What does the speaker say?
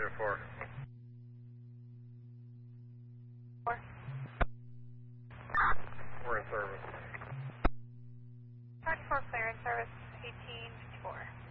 Roger 4. 4. We're in service. Roger 4, clear in service 1854.